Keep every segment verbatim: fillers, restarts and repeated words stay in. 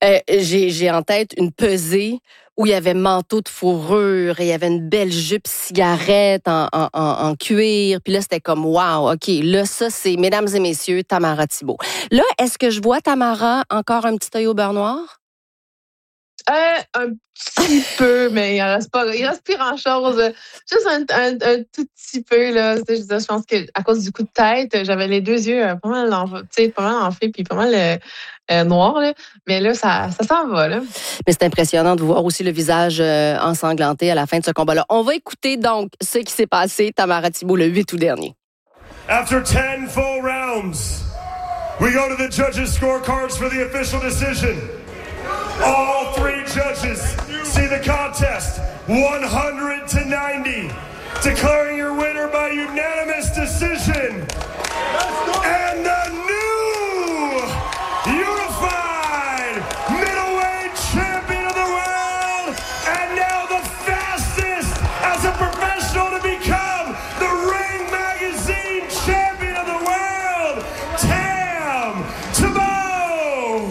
Euh, j'ai, j'ai en tête une pesée où il y avait manteau de fourrure et il y avait une belle jupe cigarette en, en, en, en cuir. Puis là, c'était comme, wow, OK, là, ça, c'est, mesdames et messieurs, Tamara Thibault. Là, est-ce que je vois Tamara encore un petit œil au beurre noir? Euh, un petit peu, mais il reste pas, il reste plus grand-chose. Juste un, un, un tout petit peu, là. Je, veux dire, je pense qu'à cause du coup de tête, j'avais les deux yeux pas mal, en, pas mal enflés puis pas mal euh, euh, noirs, là. Mais là, ça, ça s'en va, là. Mais c'est impressionnant de voir aussi le visage euh, ensanglanté à la fin de ce combat-là. On va écouter donc ce qui s'est passé, Tamara Thibault, le huit août dernier. After ten full rounds, we go to the judges' scorecards for the official decision. All three judges see the contest one hundred to ninety, declaring your winner by unanimous decision. And the new unified middleweight champion of the world, and now the fastest as a professional to become the Ring Magazine champion of the world, Tam Thibault.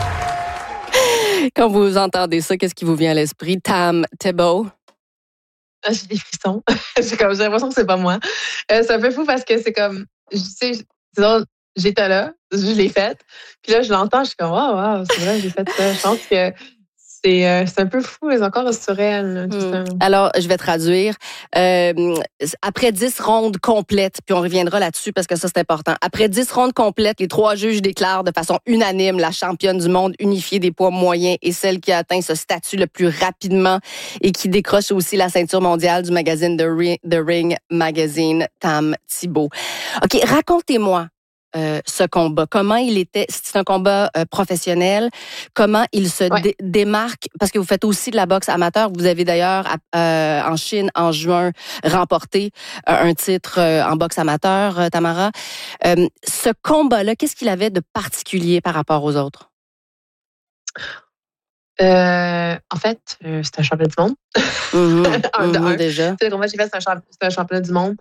Quand vous entendez ça, qu'est-ce qui vous vient à l'esprit? Tam Thibault? Ah, j'ai des frissons. j'ai, comme, j'ai l'impression que c'est pas moi. Euh, c'est un peu fou parce que c'est comme, tu sais, disons, j'étais là, je l'ai faite. Puis là, je l'entends, je suis comme, waouh, wow, c'est vrai, j'ai fait ça. Je pense que c'est, euh, c'est un peu fou, mais encore surréel. Tout hmm. ça. Alors, je vais traduire. Euh, après dix rondes complètes, puis on reviendra là-dessus parce que ça, c'est important. Après dix rondes complètes, les trois juges déclarent de façon unanime la championne du monde unifiée des poids moyens et celle qui a atteint ce statut le plus rapidement et qui décroche aussi la ceinture mondiale du magazine The Ring, The Ring Magazine, Tam Thibault. OK, racontez-moi. Euh, ce combat. Comment il était, c'est un combat euh, professionnel, comment il se ouais. dé- démarque, parce que vous faites aussi de la boxe amateur, vous avez d'ailleurs euh, en Chine, en juin, remporté euh, un titre euh, en boxe amateur, euh, Tamara. Euh, ce combat-là, qu'est-ce qu'il avait de particulier par rapport aux autres? Euh, en fait, euh, c'est un championnat du monde. Mm-hmm, un de mm-hmm, un. déjà. Le combat que j'ai fait, c'est un, champ- c'est un championnat du monde.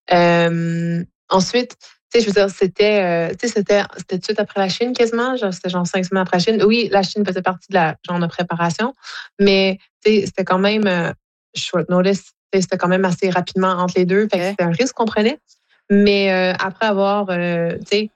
Euh, ensuite, tu sais, je veux dire, c'était, euh, tu sais, c'était, c'était tout de suite après la Chine, quasiment. Genre, c'était genre cinq semaines après la Chine. Oui, la Chine faisait partie de la genre de préparation, mais tu sais, c'était quand même euh, short notice. C'était quand même assez rapidement entre les deux. Fait que okay. C'était un risque qu'on prenait. Mais euh, après avoir, euh, tu sais,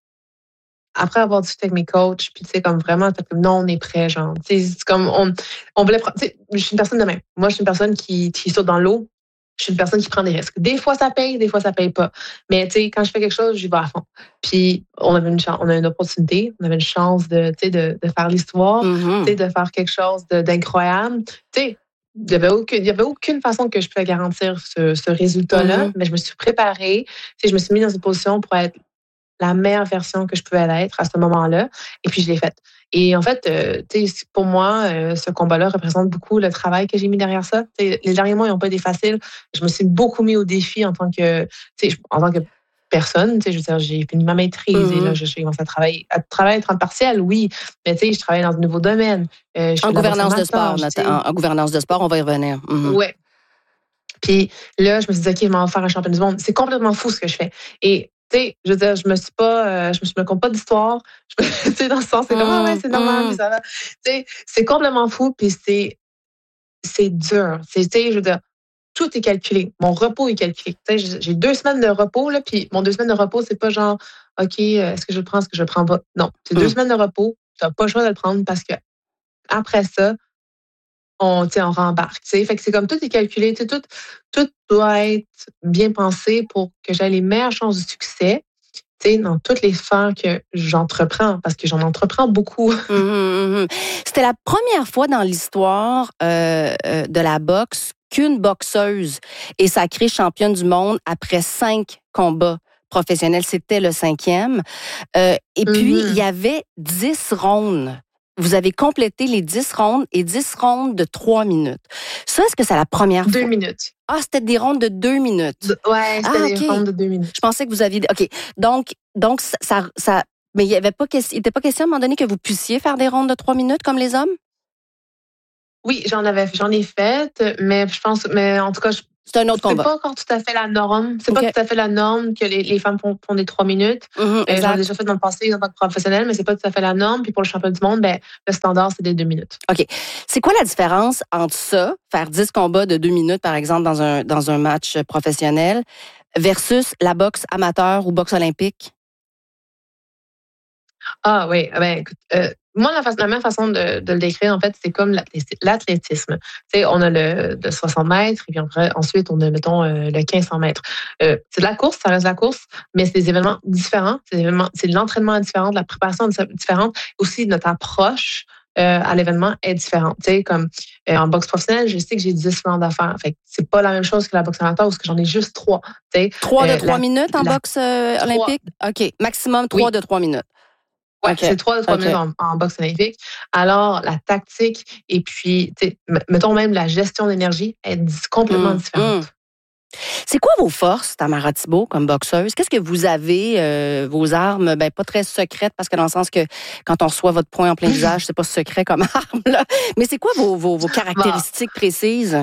après avoir discuté avec mes coachs, puis tu sais, comme vraiment, comme non, on est prêt, genre. Tu sais, c'est comme, on, on voulait prendre, tu sais, je suis une personne de même. Moi, je suis une personne qui, qui saute dans l'eau. Je suis une personne qui prend des risques. Des fois, ça paye, des fois, ça paye pas. Mais, tu sais, quand je fais quelque chose, j'y vais à fond. Puis, on avait une chance, on a une opportunité, on avait une chance de, tu sais, de, de faire l'histoire, mm-hmm. tu sais, de faire quelque chose de, d'incroyable. Tu sais, il n'y avait aucune, il y avait aucune façon que je pouvais garantir ce, ce résultat-là, mm-hmm. mais je me suis préparée. Tu sais, je me suis mise dans une position pour être la meilleure version que je pouvais être à ce moment-là. Et puis, je l'ai faite. Et en fait, euh, pour moi, euh, ce combat-là représente beaucoup le travail que j'ai mis derrière ça. T'sais, les derniers mois, ils n'ont pas été faciles. Je me suis beaucoup mis au défi en tant que, en tant que personne. Je veux dire, j'ai fini ma maîtrise mm-hmm. et là, je, je commence à travailler. À travailler à temps partiel, oui, mais je travaille dans un nouveau domaine. Euh, en gouvernance de sport, en, en gouvernance de sport, on va y revenir. Mm-hmm. Oui. Puis là, je me suis dit, OK, je vais faire un champion du monde. C'est complètement fou ce que je fais. Et tu sais, je veux dire, je me suis pas, euh, je me, je me compte pas d'histoire. Tu sais, dans ce sens, c'est comme, ah ouais, c'est normal, mais ça va. Tu sais, c'est complètement fou, puis c'est, c'est dur. Tu sais, je veux dire, tout est calculé. Mon repos est calculé. Tu sais, j'ai deux semaines de repos, là, puis mon deux semaines de repos, c'est pas genre, OK, est-ce que je le prends, est-ce que je le prends pas? Non, c'est mm. deux semaines de repos. Tu n'as pas le choix de le prendre parce que après ça, on, on rembarque. T'sais. Fait que c'est comme tout est calculé, tout, tout doit être bien pensé pour que j'aie les meilleures chances de succès dans toutes les sphères que j'entreprends, parce que j'en entreprends beaucoup. Mmh, mmh. C'était la première fois dans l'histoire euh, euh, de la boxe qu'une boxeuse est sacrée championne du monde après cinq combats professionnels. C'était le cinquième. Euh, et puis, mmh. il y avait dix rondes. Vous avez complété les dix rondes et dix rondes de trois minutes. Ça, est-ce que c'est la première deux fois? Deux minutes. Ah, c'était des rondes de deux minutes. De, ouais, c'était ah, okay. des rondes de deux minutes. Je pensais que vous aviez... OK. Donc, donc ça... ça mais il n'y avait pas, il était pas question à un moment donné que vous puissiez faire des rondes de trois minutes comme les hommes? Oui, j'en avais, j'en ai fait, mais je pense, mais en tout cas, je, C'est un autre C'est combat. pas encore tout à fait la norme. C'est Okay. pas tout à fait la norme que les, les femmes font, font des trois minutes. Mm-hmm, euh, j'en ai déjà fait dans le passé en tant que professionnelle, mais c'est pas tout à fait la norme. Puis pour le championnat du monde, ben, le standard, c'est des deux minutes. OK. C'est quoi la différence entre ça, faire dix combats de deux minutes, par exemple, dans un, dans un match professionnel, versus la boxe amateur ou boxe olympique? Ah oui, ben écoute, euh, moi, la, fa- la même façon de, de le décrire, en fait, c'est comme l'athléti- l'athlétisme. Tu sais, on a le de soixante mètres, et puis après, ensuite, on a, mettons, euh, le mille cinq cents mètres. Euh, c'est de la course, ça reste de la course, mais c'est des événements différents. C'est, des événements, c'est de l'entraînement différent, de la préparation différente. Aussi, notre approche euh, à l'événement est différente. Tu sais, comme euh, en boxe professionnelle, je sais que j'ai dix rounds à faire. Fait que c'est pas la même chose que la boxe amateur, parce que j'en ai juste trois. Tu sais, Trois euh, de trois la- minutes en la- boxe euh, trois. olympique? OK. Maximum trois Oui. de trois minutes. Ouais, OK. c'est trois de trois OK. minutes en, en boxe olympique. Alors, la tactique et puis, tu sais, m- mettons même la gestion d'énergie est dis- complètement Mm, différente. mm. C'est quoi vos forces, Tamara Thibault, comme boxeuse? Qu'est-ce que vous avez, euh, vos armes? Ben, pas très secrètes, parce que dans le sens que quand on reçoit votre poing en plein visage, c'est pas secret comme arme, là. Mais c'est quoi vos, vos, vos caractéristiques précises?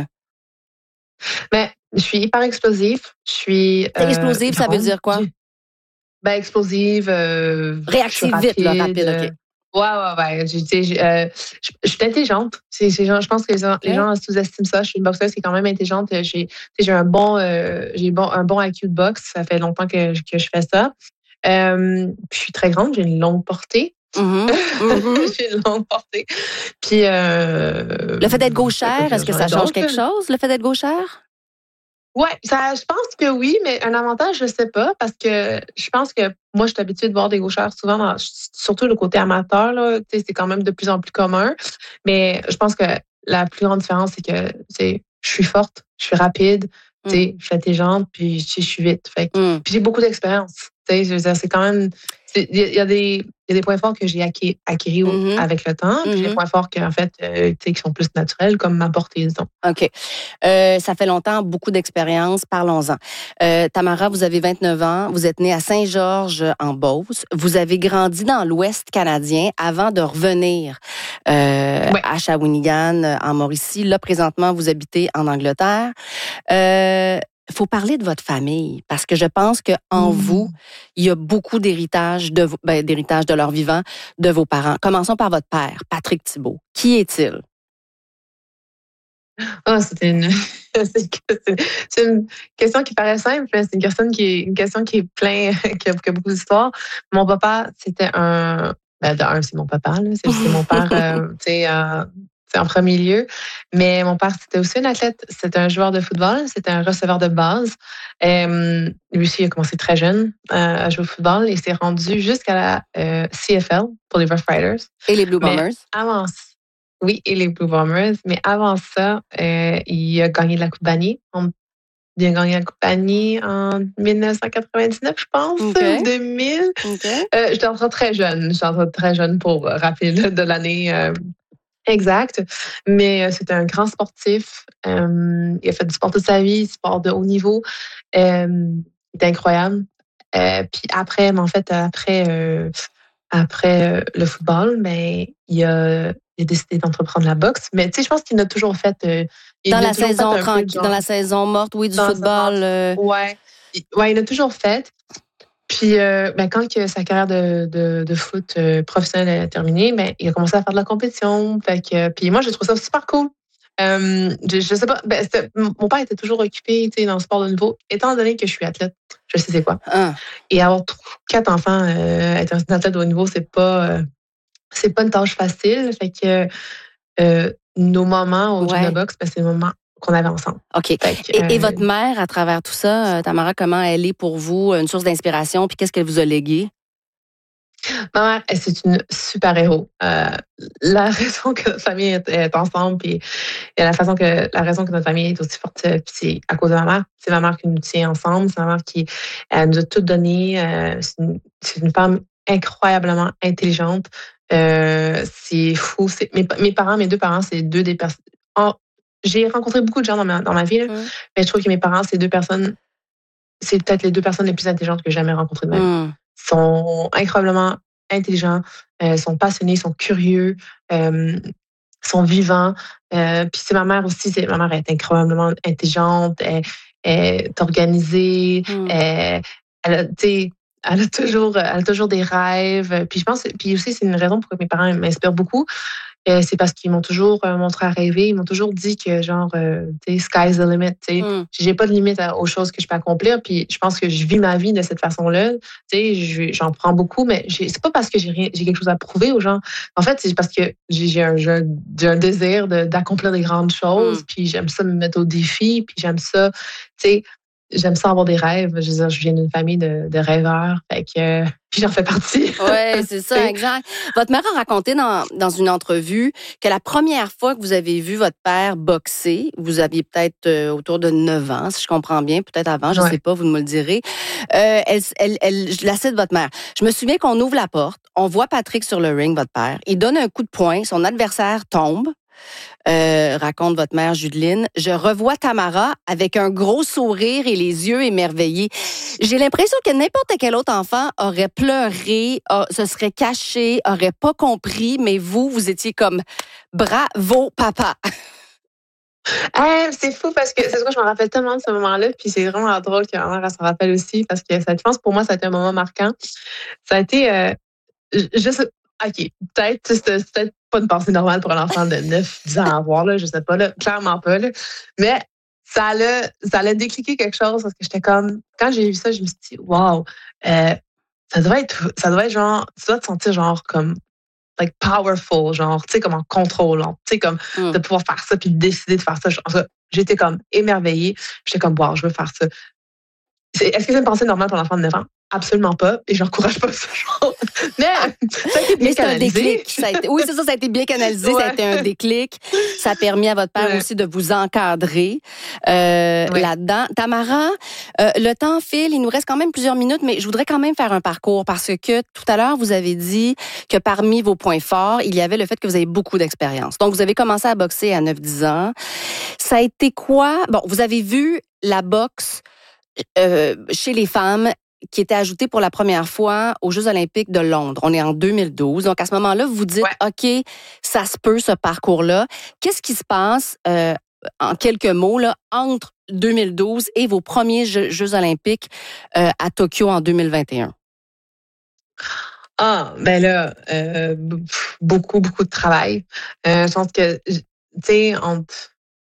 Mais je suis hyper explosive. Je suis. T'es explosive, ça veut grande. dire quoi? J'ai- Ben, explosive. Euh, Réactive je suis vite, là, rapide, OK. Ouais, ouais, ouais. Je, tu sais, je, euh, je, je suis intelligente. C'est, c'est, genre, je pense que les, gens- les gens sous-estiment ça. Je suis une boxeuse qui est quand même intelligente. J'ai, tu sais, j'ai un bon, euh, j'ai bon, un bon I Q de boxe. Ça fait longtemps que, je- que je fais ça. Euh, puis je suis très grande. J'ai une longue portée. Mhm, mhm. J'ai une longue portée. Puis euh, Le fait d'être gauchère, est-ce que ça change donc, quelque chose, le fait d'être gauchère? Ouais, ça, je pense que oui, mais un avantage, je sais pas, parce que je pense que moi, je suis habituée de voir des gauchères souvent, dans, surtout le côté amateur, là, tu sais, c'est quand même de plus en plus commun. Mais je pense que la plus grande différence, c'est que, tu sais, je suis forte, je suis rapide, tu sais, je suis intelligente, puis tu sais, je suis vite. Fait que- Mm. puis j'ai beaucoup d'expérience. Tu sais, je veux dire, c'est quand même, c'est- il y, a- il y a des, il y a des points forts que j'ai acquis, acquis au- Mhm. avec le temps, puis Mhm. des points forts que, en fait, euh, tu sais, qui sont plus naturels, comme ma portée, disons. OK. Euh, ça fait longtemps, beaucoup d'expérience. Parlons-en. Euh, Tamara, vous avez vingt-neuf ans. Vous êtes née à Saint-Georges, en Beauce. Vous avez grandi dans l'Ouest canadien avant de revenir euh, Ouais. à Shawinigan, en Mauricie. Là, présentement, vous habitez en Angleterre. Euh, faut parler de votre famille, parce que je pense que en Mm. vous, il y a beaucoup d'héritage de, vo- ben, d'héritage de leur vivant de vos parents. Commençons par votre père, Patrick Thibault. Qui est-il? Ah, c'était une, c'est c'est une question qui paraît simple, mais c'est une question qui est, une question qui est plein, qui a, qui a beaucoup d'histoires. Mon papa, c'était un, ben, de un, c'est mon papa, là, c'est, c'est mon père, euh, tu sais, euh, c'est en premier lieu. Mais mon père, c'était aussi un athlète, c'était un joueur de football, c'était un receveur de base. Euh, lui aussi, il a commencé très jeune euh, à jouer au football et s'est rendu jusqu'à la euh, C F L pour les Rough Riders. Et les Blue Mais Bombers? avant Oui, et les Blue Bombers. Mais avant ça, euh, il a gagné la Coupe Bannier. On- Il a gagné la Coupe Bannier en dix-neuf cent quatre-vingt-dix-neuf, je pense, OK. ou deux mille. OK. Euh, j'étais encore très jeune. J'étais encore très jeune pour euh, rappeler de, de l'année euh, exacte. Mais euh, c'était un grand sportif. Euh, il a fait du sport toute sa vie, sport de haut niveau. Euh, il était incroyable. Euh, puis après, mais en fait, après, euh, après euh, le football, mais il a, il a décidé d'entreprendre la boxe. Mais tu sais, je pense qu'il a toujours fait. euh, il Dans a la toujours fait saison un peu tranquille, genre- dans la saison morte, oui, du Dans la football. saison euh, Ouais. Il- ouais, il a toujours fait. Puis, euh, ben, quand que sa carrière de, de, de foot euh, professionnelle a terminé, ben, il a commencé à faire de la compétition. Fait que, puis moi, j'ai trouvé ça super cool. Euh, je, je sais pas, ben, c'était- mon père était toujours occupé, tu sais, dans le sport de niveau. Étant donné que je suis athlète, je sais c'est quoi. ah, Et avoir trois- quatre enfants, euh, être un athlète de haut niveau, c'est pas, euh, c'est pas une tâche facile. Fait que euh, nos moments au gym Ouais. de boxe, ben, c'est les moments qu'on avait ensemble. OK. Fait que, Et, et euh, votre mère, à travers tout ça, euh, Tamara, comment elle est pour vous, une source d'inspiration, puis qu'est-ce qu'elle vous a légué? Ma mère, elle, c'est une super héros. Euh, la raison que notre famille est, est ensemble, puis et la façon que la raison que notre famille est aussi forte, euh, puis c'est à cause de ma mère. C'est ma mère qui nous tient ensemble. C'est ma mère qui elle nous a tout donné. Euh, c'est, une, c'est une femme incroyablement intelligente. Euh, c'est fou. C'est, mes, mes parents, mes deux parents, c'est deux des personnes. J'ai rencontré beaucoup de gens dans ma, dans ma vie, là, Mm. mais je trouve que mes parents, c'est deux personnes. C'est peut-être les deux personnes les plus intelligentes que j'ai jamais rencontrées de ma vie. Mm. Sont incroyablement intelligents, euh, sont passionnés, sont curieux. Euh, sont vivants. Euh, puis c'est ma mère aussi, c'est, ma mère est incroyablement intelligente, elle, elle est organisée, Mm. elle, elle a, tu sais, elle a toujours, elle a toujours des rêves. Puis je pense, puis aussi c'est une raison pourquoi mes parents m'inspirent beaucoup. Euh, c'est parce qu'ils m'ont toujours euh, montré à rêver. Ils m'ont toujours dit que, genre, euh, tu sais, sky's the limit. Tu sais, Mm. j'ai pas de limite à- aux choses que je peux accomplir. Puis je pense que je vis ma vie de cette façon-là. Tu sais, je- j'en prends beaucoup, mais j'ai- c'est pas parce que j'ai rien, j'ai quelque chose à prouver aux gens. En fait, c'est parce que j'ai j'ai un, j'ai un, j'ai un désir de- d'accomplir des grandes choses. Mm. Puis j'aime ça me mettre au défi. Puis j'aime ça, tu sais, j'aime ça avoir des rêves. Je veux dire, je viens d'une famille de, de rêveurs. Fait que, euh, puis j'en fais partie. Oui, c'est ça, exact. Votre mère a raconté dans, dans une entrevue que la première fois que vous avez vu votre père boxer, vous aviez peut-être euh, autour de neuf ans, si je comprends bien, peut-être avant, je ne Ouais. sais pas, vous me le direz. Euh, elle, elle, elle, je la cite votre mère. Je me souviens qu'on ouvre la porte, on voit Patrick sur le ring, votre père. Il donne un coup de poing, son adversaire tombe. Euh, raconte votre mère Judeline. Je revois Tamara avec un gros sourire et les yeux émerveillés. J'ai l'impression que n'importe quel autre enfant aurait pleuré, a, se serait caché, aurait pas compris, mais vous, vous étiez comme bravo, papa. Ah, c'est fou parce que c'est ce que je me rappelle tellement de ce moment-là, puis c'est vraiment drôle que ma mère elle s'en rappelle aussi parce que ça, je pense pour moi ça a été un moment marquant. Ça a été euh, juste ok, peut-être c'est c'est peut-être pas une pensée normale pour un enfant de neuf dix ans à avoir là, je sais pas là, clairement pas là, mais ça allait ça allait décliquer quelque chose parce que j'étais comme quand j'ai vu ça, je me suis dit waouh, euh, ça doit être ça doit être genre tu dois te sentir genre comme like powerful, genre, tu sais, comme en contrôle, tu sais, comme Mm. de pouvoir faire ça puis de décider de faire ça. En tout cas, j'étais comme émerveillée. J'étais comme, wow, je veux faire ça. C'est, est-ce que c'est une pensée normale pour l'enfant de neuf ans? Absolument pas. Et j'encourage pas ça. Genre. Mais ça a été bien Mais c'est un canalisé. déclic. Ça a été, oui, c'est ça, ça a été bien canalisé. Ouais. Ça a été un déclic. Ça a permis à votre père Ouais. aussi de vous encadrer euh, Ouais. là-dedans. Tamara, euh, le temps file. Il nous reste quand même plusieurs minutes, mais je voudrais quand même faire un parcours parce que tout à l'heure, vous avez dit que parmi vos points forts, il y avait le fait que vous avez beaucoup d'expérience. Donc, vous avez commencé à boxer à neuf dix ans. Ça a été quoi? Bon, vous avez vu la boxe euh, chez les femmes qui était ajoutée pour la première fois aux Jeux olympiques de Londres. On est en deux mille douze. Donc, à ce moment-là, vous dites, Ouais. OK, ça se peut, ce parcours-là. Qu'est-ce qui se passe, euh, en quelques mots, là, entre deux mille douze et vos premiers Jeux, Jeux olympiques euh, à Tokyo en deux mille vingt et un? Ah, ben là, euh, beaucoup, beaucoup de travail. Euh, je pense que, tu sais, entre,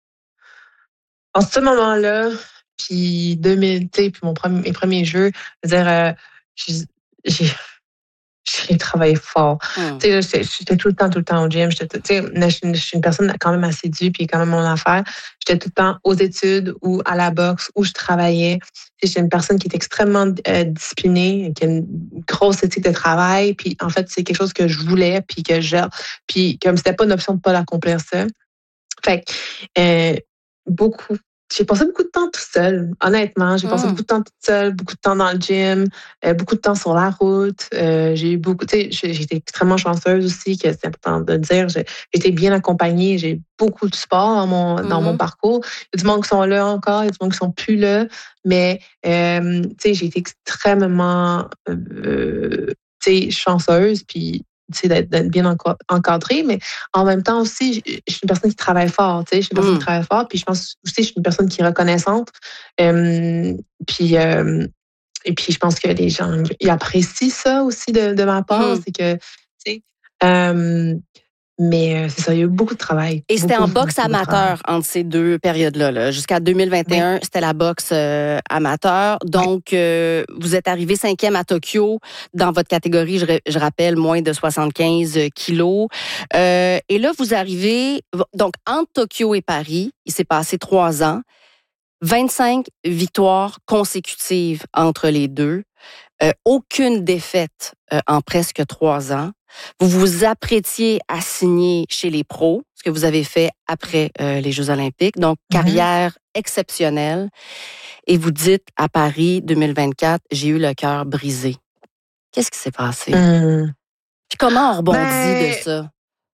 en ce moment-là, puis deux mille, tu sais, puis mon premier, mes premiers jeux, je veux dire, euh, j'ai, j'ai j'ai travaillé fort. Hum. Tu sais, là, j'étais j'étais tout le temps, tout le temps au gym. J'étais, tu sais, je suis une- je suis une personne quand même assidue, puis quand même mon affaire. J'étais tout le temps aux études ou à la boxe où je travaillais. Tu sais, j'étais une personne qui est extrêmement euh, disciplinée, qui a une grosse éthique de travail. Puis en fait, c'est quelque chose que je voulais, puis que j'ai, puis comme c'était pas une option de pas l'accomplir ça. Fait que euh, beaucoup. J'ai passé beaucoup de temps tout seul, honnêtement. J'ai passé Hum. beaucoup de temps toute seule, beaucoup de temps dans le gym, euh, beaucoup de temps sur la route. Euh, j'ai eu beaucoup, tu sais, j'ai j'ai été extrêmement chanceuse aussi, que c'est important de le dire. J'ai j'ai été bien accompagnée, j'ai beaucoup de support dans mon dans mon Mhm. parcours. Il y a du monde qui sont là encore, il y a du monde qui sont plus là, mais euh, tu sais, j'ai été extrêmement euh, tu sais, chanceuse, puis tu sais, d'être d'être bien enco- encadrée, mais en même temps aussi, je je suis une personne qui travaille fort, tu sais, je suis une personne Mm. qui travaille fort, puis je pense aussi, je suis une personne qui est reconnaissante. Euh, puis, euh, et puis, je pense que les gens, ils apprécient ça aussi de, de ma part, Mhm. c'est que, tu sais, euh, mais euh, c'est ça, il y a eu beaucoup de travail. Et c'était Beaucoup, en boxe beaucoup de travail. amateur entre ces deux périodes-là. Là. Jusqu'à deux mille vingt et un, c'était la boxe euh, amateur. Donc, euh, vous êtes arrivé cinquième à Tokyo dans votre catégorie, je, ra- je rappelle, moins de soixante-quinze kilos. Euh, et là, vous arrivez, donc, entre Tokyo et Paris, il s'est passé trois ans, vingt-cinq victoires consécutives entre les deux. Euh, aucune défaite euh, en presque trois ans. Vous vous apprêtiez à signer chez les pros, ce que vous avez fait après euh, les Jeux olympiques. Donc, Mhm. carrière exceptionnelle. Et vous dites à Paris deux mille vingt-quatre, j'ai eu le cœur brisé. Qu'est-ce qui s'est passé? Hum. Puis comment on rebondit Ben, de ça?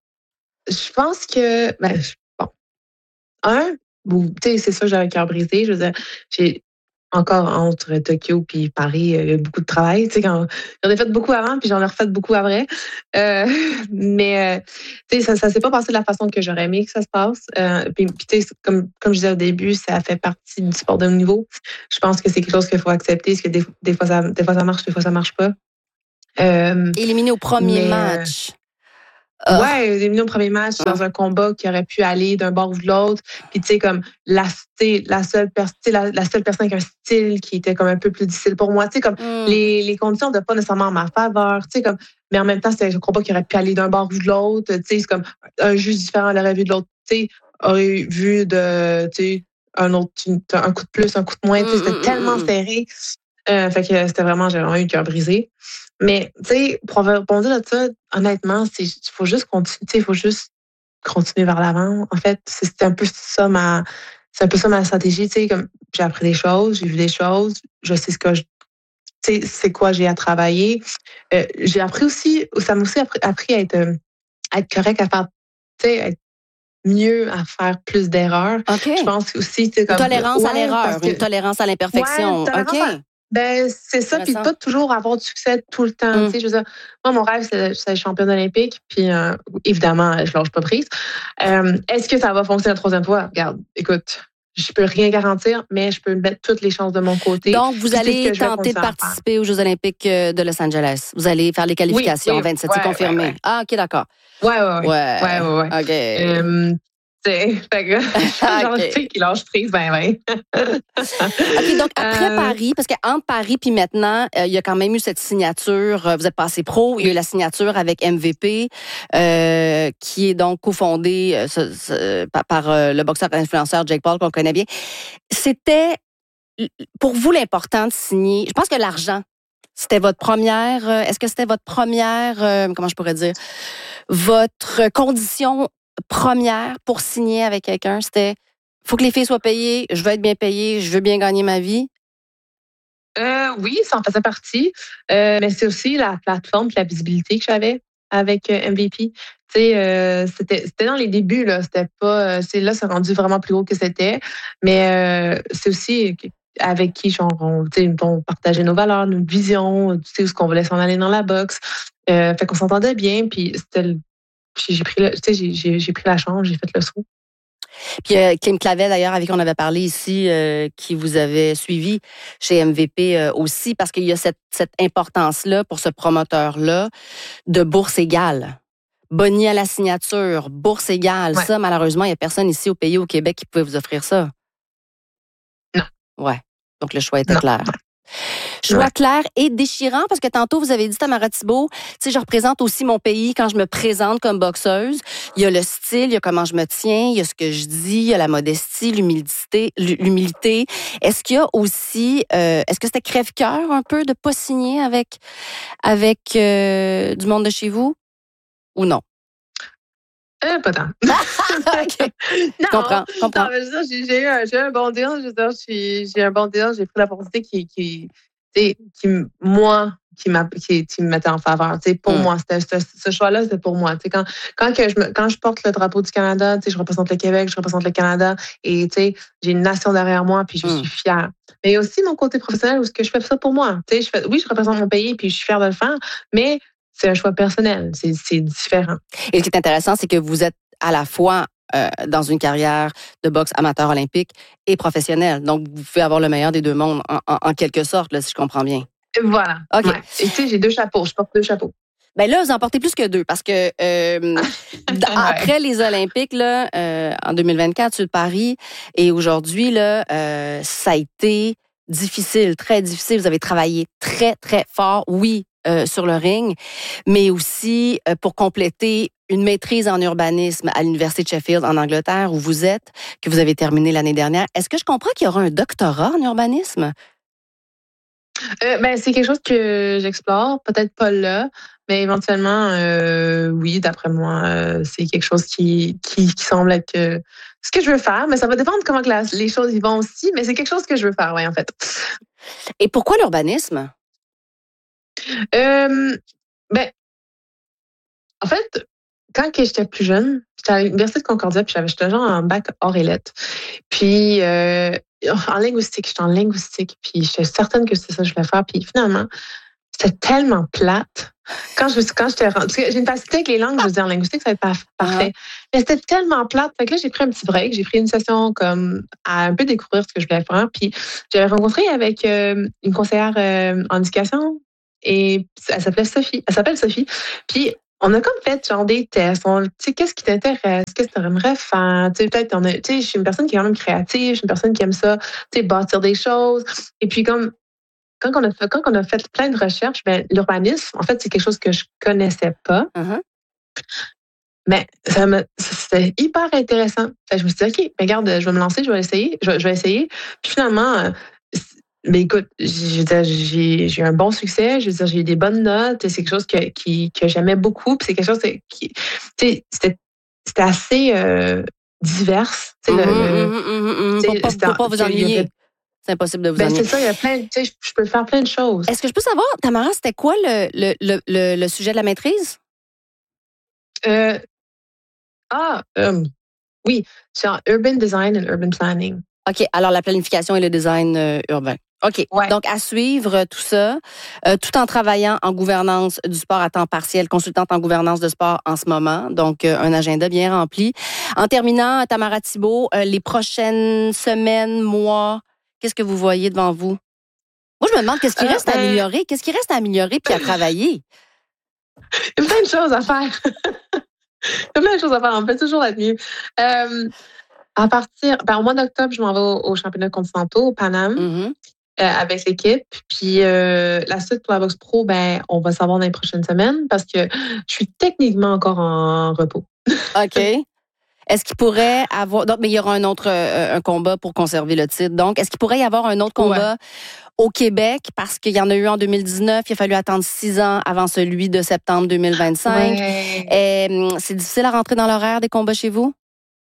je pense que, ben, je- bon, un, ou, tu sais, c'est ça, j'ai un cœur brisé. Je veux dire, j'ai, encore entre Tokyo puis Paris, il y a beaucoup de travail. Tu sais, quand j'en ai fait beaucoup avant, puis j'en ai refait beaucoup après. Euh, mais euh, tu sais, ça, ça s'est pas passé de la façon que j'aurais aimé que ça se passe. Euh, puis, puis tu sais, comme comme je disais au début, ça fait partie du sport de haut niveau. Je pense que c'est quelque chose qu'il faut accepter, parce que des, des fois ça, des fois ça marche, des fois ça marche pas. Euh, Éliminé au premier mais, match. Euh, Oh. ouais, éliminé au premier match Oh. dans un combat qui aurait pu aller d'un bord ou de l'autre. Puis tu sais, comme la, la seule personne, la, la seule personne avec un style qui était comme un peu plus difficile pour moi. Tu sais, comme mm. les, les conditions de pas nécessairement en ma faveur. Tu sais, comme, mais en même temps, c'était un combat qui aurait pu aller d'un bord ou de l'autre. Tu sais, c'est comme un juge différent l'aurait vu de l'autre. Tu sais, aurait vu de, tu sais, un autre, un coup de plus, un coup de moins. Tu sais, c'était mm, tellement mm, serré. Euh, fait que c'était vraiment, j'ai vraiment eu le cœur brisé. Mais, tu sais, pour répondre à ça, honnêtement, il faut juste continuer, il faut juste continuer vers l'avant. En fait, c'est un peu ça ma, c'est un peu ça ma stratégie, tu sais, comme j'ai appris des choses, j'ai vu des choses, je sais ce que je, tu sais, c'est quoi j'ai à travailler. Euh, j'ai appris aussi, ça m'a aussi appris, appris à être, à être correct, à faire, tu sais, être mieux, à faire plus d'erreurs. Okay. Je pense aussi, tu sais, comme. Une tolérance ouais, à l'erreur, une tolérance à l'imperfection. Ouais, OK. À... Ben, c'est ça, puis pas toujours avoir du succès tout le temps. Mm. Tu sais, je veux dire, moi, mon rêve, c'est d'être championne olympique, puis euh, évidemment, je lâche pas prise. Euh, est-ce que ça va fonctionner la troisième fois? Regarde, écoute, je peux rien garantir, mais je peux mettre toutes les chances de mon côté. Donc, vous allez tenter de participer aux Jeux olympiques de Los Angeles. Vous allez faire les qualifications. Oui, oui, vingt-sept, ouais, c'est confirmé. Ouais, ouais. Ah, OK, d'accord. Ouais, ouais, ouais. Ouais, ouais, ouais, ouais. OK. Euh, fait que, genre, tu sais, qui lâche prise, ben, ben. OK, donc après euh... Paris, parce qu'entre Paris puis maintenant, euh, il y a quand même eu cette signature, euh, vous êtes passé pro, il y a eu la signature avec M V P, euh, qui est donc cofondée euh, ce, ce, par, par euh, le boxeur influenceur Jake Paul, qu'on connaît bien. C'était, pour vous, l'important de signer, je pense que l'argent, c'était votre première, euh, est-ce que c'était votre première, euh, comment je pourrais dire, votre condition première pour signer avec quelqu'un, c'était faut que les filles soient payées, je veux être bien payée, je veux bien gagner ma vie? Euh, oui, ça en faisait partie. Euh, mais c'est aussi la plateforme et la visibilité que j'avais avec euh, M V P. Tu sais, euh, c'était, c'était dans les débuts, là. C'était pas. C'est là, c'est rendu vraiment plus gros que c'était. Mais euh, c'est aussi avec qui, genre, on, on partageait nos valeurs, nos visions, tu sais, où ce qu'on voulait s'en aller dans la boxe. Euh, fait qu'on s'entendait bien, puis c'était le Puis j'ai pris, le, tu sais, j'ai, j'ai, j'ai pris la chance, j'ai fait le saut. Puis euh, Kim Clavel, d'ailleurs, avec qui on avait parlé ici, euh, qui vous avait suivi chez M V P euh, aussi, parce qu'il y a cette, cette importance-là pour ce promoteur-là de bourse égale. Boni à la signature, bourse égale. Ouais. Ça, malheureusement, il n'y a personne ici au pays, au Québec, qui pouvait vous offrir ça. Non. Ouais. Donc, le choix était non. clair. Choix ouais. clair et déchirant, parce que tantôt, vous avez dit, Tamara Thibault, tu sais, je représente aussi mon pays quand je me présente comme boxeuse. Il y a le style, il y a comment je me tiens, il y a ce que je dis, il y a la modestie, l'humilité. l'humilité. Est-ce qu'il y a aussi, euh, est-ce que c'était crève-cœur un peu de pas signer avec, avec euh, du monde de chez vous ou non? Euh, pas tant. okay. non, comprends, comprends. Non, mais je veux dire, j'ai, j'ai, eu un, j'ai eu un bon deal. Je veux dire, j'ai, j'ai un bon deal. J'ai pris l'opportunité qui, qui, qui, qui moi, qui, m'a, qui, qui me mettait en faveur. T'sais, pour mm. moi, c'était, c'était, ce choix-là, c'était pour moi. T'sais, quand, quand, que je me, quand je porte le drapeau du Canada, je représente le Québec, je représente le Canada, et j'ai une nation derrière moi, puis je mm. suis fière. Mais aussi mon côté professionnel, où ce que je fais ça pour moi. Je fais, oui, je représente mon pays, puis je suis fière de le faire, mais c'est un choix personnel, c'est, c'est différent. Et ce qui est intéressant, c'est que vous êtes à la fois euh, dans une carrière de boxe amateur olympique et professionnelle. Donc, vous pouvez avoir le meilleur des deux mondes, en, en, en quelque sorte, là, si je comprends bien. Voilà. OK. Ouais. Et tu sais, j'ai deux chapeaux, je porte deux chapeaux. Ben là, vous en portez plus que deux, parce que euh, ouais. après les Olympiques, là, euh, en deux mille vingt-quatre, sur Paris, et aujourd'hui, là, euh, ça a été difficile, très difficile. Vous avez travaillé très, très fort, oui, Euh, sur le ring, mais aussi euh, pour compléter une maîtrise en urbanisme à l'Université de Sheffield en Angleterre, où vous êtes, que vous avez terminé l'année dernière. Est-ce que je comprends qu'il y aura un doctorat en urbanisme? Euh, ben, c'est quelque chose que j'explore, peut-être pas là, mais éventuellement, euh, oui, d'après moi, euh, c'est quelque chose qui, qui, qui semble être euh, ce que je veux faire, mais ça va dépendre comment que la, les choses y vont aussi, mais c'est quelque chose que je veux faire, oui, en fait. Et pourquoi l'urbanisme? Euh, ben, en fait, quand que j'étais plus jeune, j'étais à l'Université de Concordia, puis j'avais, j'étais genre en bac hors et lettres. Puis, euh, en linguistique, j'étais en linguistique, puis j'étais certaine que c'était ça que je voulais faire. Puis finalement, c'était tellement plate. Quand je quand j'étais parce que j'ai une facilité avec les langues, je veux dire, en linguistique, ça va être par, parfait. Uh-huh. Mais c'était tellement plate. Fait que là, j'ai pris un petit break. J'ai pris une session comme à un peu découvrir ce que je voulais faire. Puis j'avais rencontré avec euh, une conseillère euh, en éducation et elle s'appelait Sophie. Elle s'appelle Sophie. Puis on a comme fait genre des tests. Tu sais, qu'est-ce qui t'intéresse? Qu'est-ce que tu aimerais faire? Tu sais, peut-être, on a, tu sais, je suis une personne qui est quand même créative. Je suis une personne qui aime ça, tu sais, bâtir des choses. Et puis comme Quand on, a fait, quand on a fait plein de recherches, ben, l'urbanisme, en fait, c'est quelque chose que je connaissais pas. Uh-huh. Mais ça me, c'était hyper intéressant. Fait que je me suis dit, OK, mais regarde, je vais me lancer, je vais essayer. Je, je vais essayer. Puis finalement, mais écoute, je veux dire, j'ai, j'ai eu un bon succès. Je veux dire, j'ai eu des bonnes notes. C'est quelque chose que, qui, que j'aimais beaucoup. Puis c'est quelque chose qui, tu sais, c'était, c'était assez euh, divers. Tu sais, mm-hmm, le, mm-hmm, mm-hmm. Pour pas, pour pas vous ennuyer. C'est impossible de vous ben, ennuyer. C'est ça, il y a plein, tu sais, je peux faire plein de choses. Est-ce que je peux savoir, Tamara, c'était quoi le, le, le, le, le sujet de la maîtrise? Euh, ah, euh, oui, c'est en Urban Design and Urban Planning. OK, alors la planification et le design euh, urbain. OK, ouais. Donc à suivre tout ça, euh, tout en travaillant en gouvernance du sport à temps partiel, consultante en gouvernance de sport en ce moment, donc euh, un agenda bien rempli. En terminant, Tamara Thibault, euh, les prochaines semaines, mois, qu'est-ce que vous voyez devant vous? Moi, je me demande qu'est-ce qui reste euh, à améliorer, qu'est-ce qui reste à améliorer puis à travailler? Il y a plein de choses à faire. Il y a plein de choses à faire, on peut toujours être mieux. Euh, à partir, ben, au mois d'octobre, je m'en vais au, au championnat continentaux, au Paname. Mm-hmm. Euh, avec l'équipe. Puis euh, la suite pour la boxe pro, ben, on va savoir dans les prochaines semaines parce que je suis techniquement encore en repos. OK. Est-ce qu'il pourrait avoir... Donc, mais il y aura un autre euh, un combat pour conserver le titre. Donc, est-ce qu'il pourrait y avoir un autre combat ouais. au Québec? Parce qu'il y en a eu en deux mille dix-neuf. Il a fallu attendre six ans avant celui de septembre deux mille vingt-cinq. Ouais. Et, c'est difficile à rentrer dans l'horaire des combats chez vous?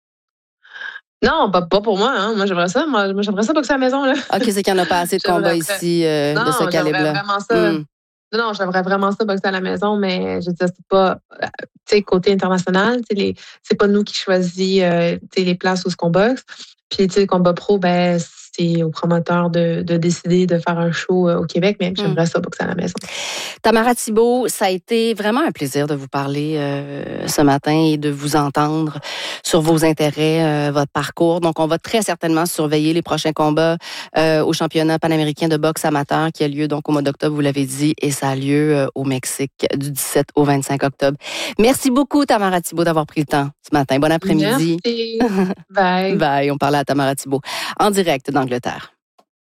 Non, pas, pas pour moi. Hein. Moi, j'aimerais ça. Moi, j'aimerais ça boxer à la maison. Là. OK, c'est qu'il n'y en a pas assez de combats ici euh, non, de ce calibre-là. Vraiment ça. Mm. Non, non, j'aimerais vraiment ça boxer à la maison, mais je veux dire, c'est pas, tu sais, côté international, tu sais, les, c'est pas nous qui choisit, euh, tu sais, les places où ce qu'on boxe. Puis, tu sais, le combat pro, ben, c'est au promoteur de, de décider de faire un show au Québec, mais j'aimerais mm. ça boxer à la maison. Tamara Thibault, ça a été vraiment un plaisir de vous parler euh, ce matin et de vous entendre sur vos intérêts, euh, votre parcours. Donc, on va très certainement surveiller les prochains combats euh, au championnat panaméricain de boxe amateur qui a lieu donc au mois d'octobre, vous l'avez dit, et ça a lieu euh, au Mexique du dix-sept au vingt-cinq octobre. Merci beaucoup, Tamara Thibault, d'avoir pris le temps ce matin. Bon après-midi. Merci. Bye. Bye. On parlait à Tamara Thibault en direct d'Angleterre.